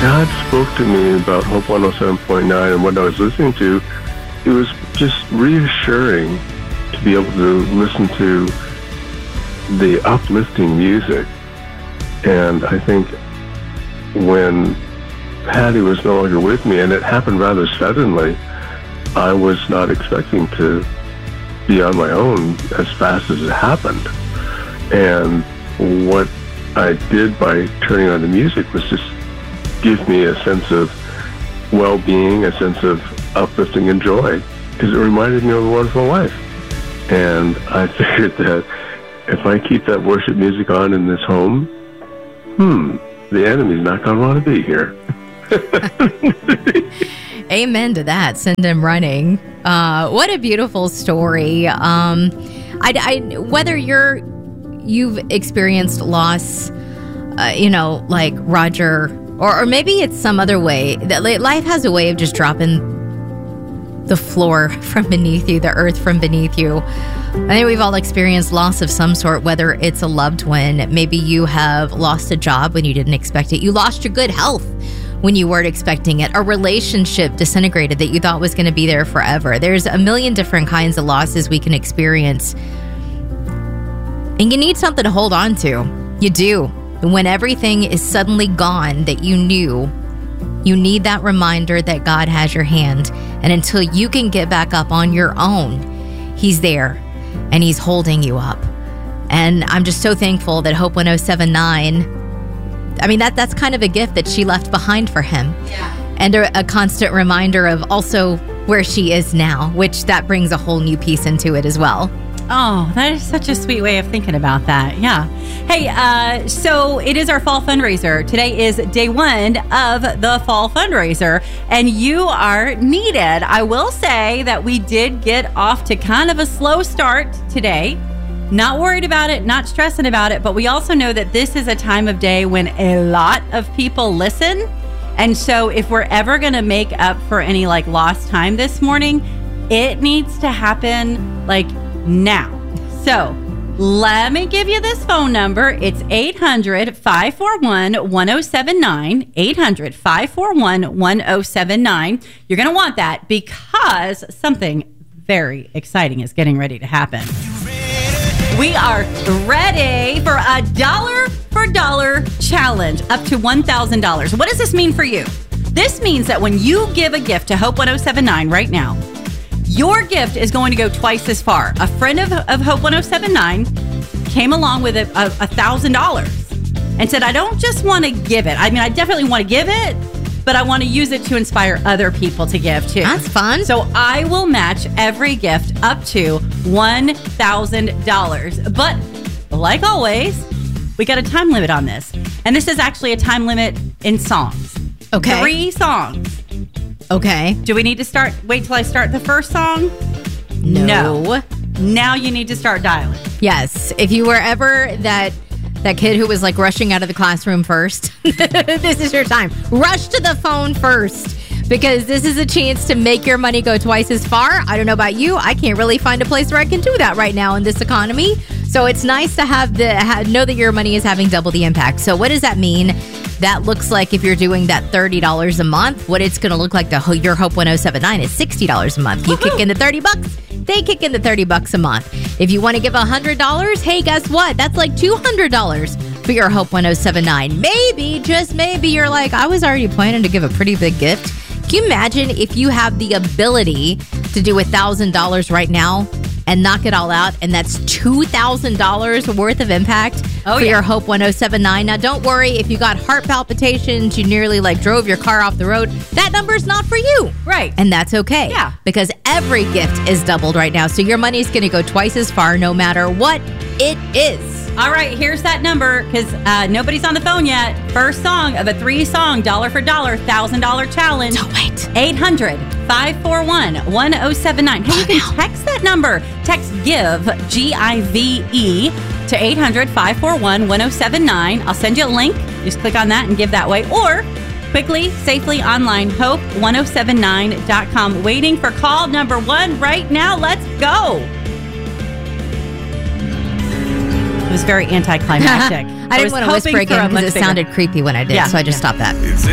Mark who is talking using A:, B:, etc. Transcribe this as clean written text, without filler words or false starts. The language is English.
A: God spoke to me about Hope 107.9 and what I was listening to, it was just reassuring to be able to listen to the uplifting music. And I think when Patty was no longer with me, and it happened rather suddenly, I was not expecting to be on my own as fast as it happened. And what I did by turning on the music was just give me a sense of well-being, a sense of uplifting and joy, because it reminded me of a wonderful life. And I figured that if I keep that worship music on in this home, the enemy's not going to want to be here.
B: Amen to that. Send him running. What a beautiful story. Whether you've experienced loss, like Roger, or maybe it's some other way that life has a way of just dropping the floor from beneath you, the earth from beneath you. I think we've all experienced loss of some sort, whether it's a loved one. Maybe you have lost a job when you didn't expect it. You lost your good health when you weren't expecting it. A relationship disintegrated that you thought was going to be there forever. There's a million different kinds of losses we can experience. And you need something to hold on to. You do. When everything is suddenly gone that you knew, you need that reminder that God has your hand. And until you can get back up on your own, He's there and He's holding you up. And I'm just so thankful that Hope 107.9, I mean, that's kind of a gift that she left behind for him. Yeah. And a constant reminder of also where she is now, which that brings a whole new piece into it as well.
C: Oh, that is such a sweet way of thinking about that. Yeah. Hey, so it is our fall fundraiser. Today is day one of the fall fundraiser, and you are needed. I will say that we did get off to kind of a slow start today. Not worried about it, not stressing about it, but we also know that this is a time of day when a lot of people listen. And so if we're ever going to make up for any lost time this morning, it needs to happen now. So let me give you this phone number. It's 800-541-1079. 800-541-1079. You're going to want that because something very exciting is getting ready to happen. We are ready for a dollar for dollar challenge up to $1,000. What does this mean for you? This means that when you give a gift to Hope 107.9 right now, your gift is going to go twice as far. A friend of Hope 107.9 came along with $1,000 and said, I don't just want to give it. I mean, I definitely want to give it, but I want to use it to inspire other people to give too.
B: That's fun.
C: So I will match every gift up to $1,000. But like always, we got a time limit on this. And this is actually a time limit in songs.
B: Okay.
C: 3 songs.
B: Okay.
C: Do we need to wait till I start the first song?
B: No.
C: Now you need to start dialing.
B: Yes. If you were ever that kid who was rushing out of the classroom first, this is your time. Rush to the phone first, because this is a chance to make your money go twice as far. I don't know about you. I can't really find a place where I can do that right now in this economy. So it's nice to know that your money is having double the impact. So what does that mean? That looks like if you're doing that $30 a month, what it's going to look like to your Hope 107.9 is $60 a month. You kick in the $30, they kick in the $30 a month. If you want to give $100, hey, guess what? That's $200 for your Hope 107.9. Maybe, just maybe, you're I was already planning to give a pretty big gift. Can you imagine if you have the ability to do $1,000 right now and knock it all out, and that's $2,000 worth of impact for your Hope 107.9. Now, don't worry if you got heart palpitations, you nearly drove your car off the road. That number's not for you.
C: Right.
B: And that's okay.
C: Yeah.
B: Because every gift is doubled right now. So your money's going to go twice as far no matter what it is.
C: All right, here's that number, because nobody's on the phone yet. First song of a 3-song, dollar for dollar, $1,000 challenge.
B: Don't wait.
C: 800-541-1079. Hey, you can text that number. Text GIVE, G-I-V-E, to 800-541-1079. I'll send you a link. Just click on that and give that way. Or quickly, safely online, hope1079.com. Waiting for call number 1 right now. Let's go. It was very anticlimactic.
B: I didn't want to whisper again because it sounded creepy when I did, so I just stopped that.